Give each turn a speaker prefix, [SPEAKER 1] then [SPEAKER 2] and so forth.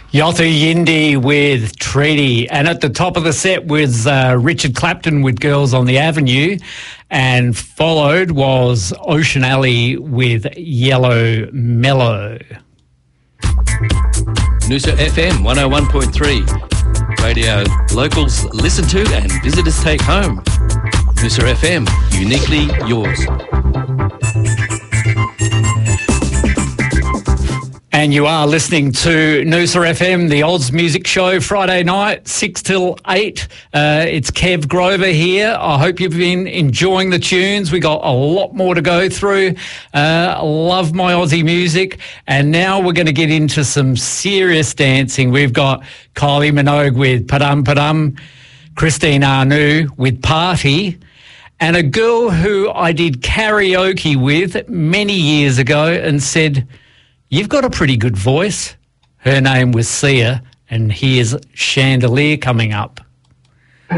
[SPEAKER 1] Yothu Yindi with Treaty. And at the top of the set was Richard Clapton with Girls on the Avenue. And followed was Ocean Alley with Yellow Mellow.
[SPEAKER 2] Noosa FM 101.3. Radio locals listen to and visitors take home. Noosa FM, uniquely yours.
[SPEAKER 1] And you are listening to Noosa FM, the Oz Music Show, Friday night, 6 till 8. It's Kev Grover here. I hope you've been enjoying the tunes. We got a lot more to go through. Love my Aussie music. And now we're going to get into some serious dancing. We've got Kylie Minogue with Padum Padum, Christine Anu with Party, and a girl who I did karaoke with many years ago and said, "You've got a pretty good voice." Her name was Sia, and here's Chandelier coming up.